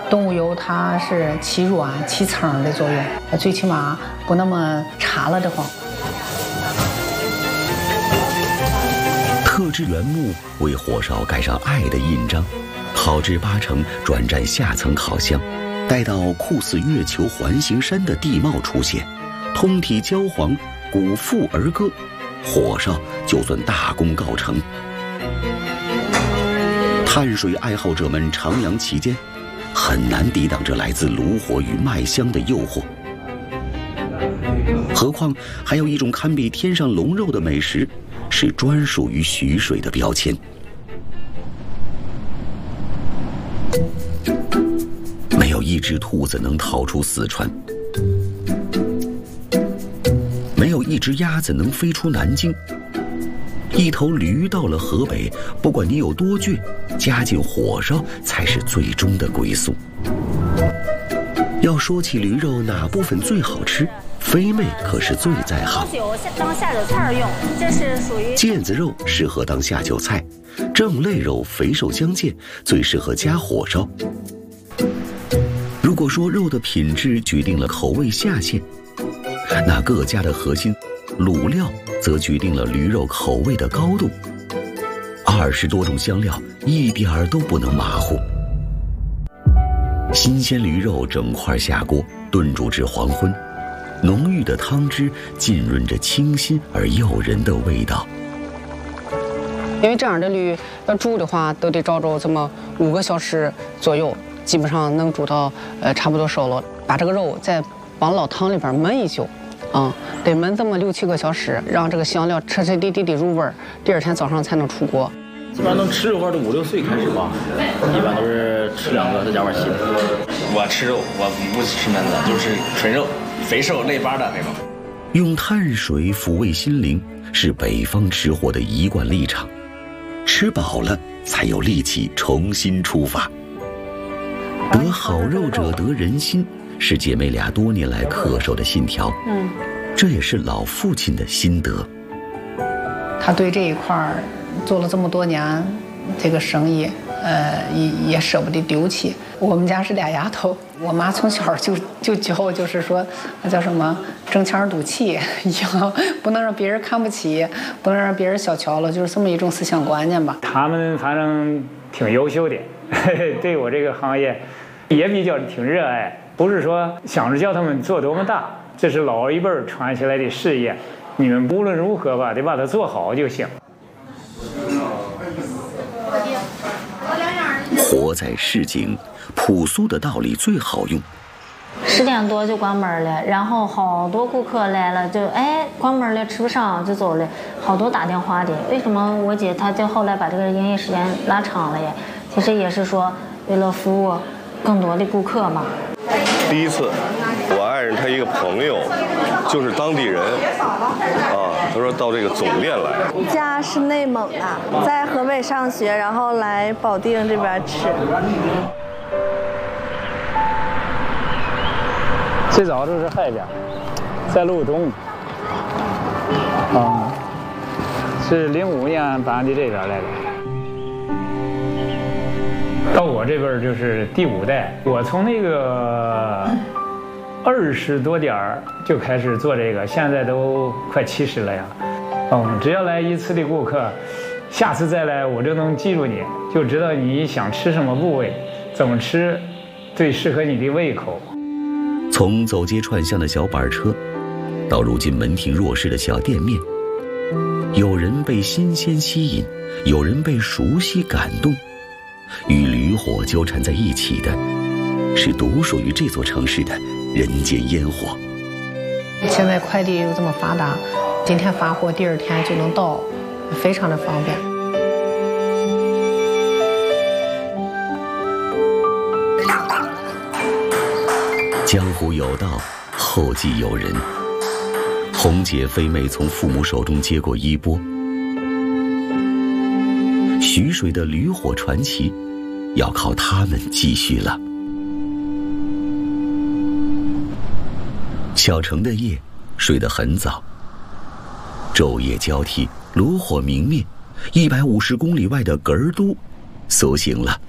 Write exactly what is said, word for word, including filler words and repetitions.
动物油它是起软起层的作用，最起码不那么差了的慌。 特制原木为火烧盖上爱的印章，烤至八成转战下层烤箱，待到酷似月球环形山的地貌出现，通体焦黄，鼓腹而歌，火烧就算大功告成。碳水爱好者们徜徉其间，很难抵挡这来自炉火与麦香的诱惑。何况还有一种堪比天上龙肉的美食，是专属于徐水的标签。没有一只兔子能逃出四川，没有一只鸭子能飞出南京。一头驴到了河北，不管你有多倔，加进火烧才是最终的归宿。要说起驴肉哪部分最好吃，飞妹可是最在行。 当下酒菜用，这是属于腱子肉适合当下酒菜，正肋肉肥瘦相间，最适合加火烧。如果说肉的品质决定了口味下限，那各家的核心卤料则决定了驴肉口味的高度。二十多种香料，一点儿都不能马虎。新鲜驴肉整块下锅炖煮至黄昏，浓郁的汤汁浸润着清新而诱人的味道。 因为这样的驴要煮的话，都得找着这么五个小时左右，基本上能煮到呃差不多熟了。把这个肉再往老汤里边焖一宿。啊、嗯，得焖这么六七个小时，让这个香料彻彻底底的入味儿，第二天早上才能出锅。 基本上能吃肉块都五六岁开始吧，一般都是吃两个再加碗稀的。 我吃肉，我不吃焖的，就是纯肉，肥瘦肋巴的那种。 用碳水抚慰心灵是北方吃货的一贯立场，吃饱了才有力气重新出发。得好肉者得人心。是姐妹俩多年来恪守的信条，嗯，这也是老父亲的心得。 他对这一块儿做了这么多年这个生意，呃，也也舍不得丢弃。我们家是俩丫头，我妈从小就就教，就是说那叫什么争强赌气一样，不能让别人看不起，不能让别人小瞧了，就是这么一种思想观念吧。 他们反正挺优秀的，对我这个行业也比较挺热爱。不是说想着叫他们做多么大，这是老一辈传下来的事业，你们无论如何吧，得把它做好就行。 活在市井，朴素的道理最好用。 十点多就关门了，然后好多顾客来了，就哎关门了，吃不上就走了，好多打电话的。为什么我姐她就后来把这个营业时间拉长了呀？其实也是说为了服务更多的顾客嘛。 第一次，我爱人他一个朋友，就是当地人，啊，他说到这个总店来。 家是内蒙的，在河北上学，然后来保定这边吃。 最早就是海边，在路东，啊，是零五年搬的这边来的。到我这边就是第五代，我从那个二十多点儿就开始做这个，现在都快七十了呀。嗯，只要来一次的顾客，下次再来我就能记住你，就知道你想吃什么部位，怎么吃最适合你的胃口。 从走街串巷的小板车，到如今门庭若市的小店面，有人被新鲜吸引，有人被熟悉感动。与驴火纠缠在一起的，是独属于这座城市的人间烟火。 现在快递又这么发达，今天发货，第二天就能到，非常的方便。 江湖有道，后继有人。红姐飞妹从父母手中接过衣钵。徐水的驴火传奇，要靠他们继续了。小城的夜，睡得很早。昼夜交替，炉火明灭，一百五十公里外的哏儿都苏醒了。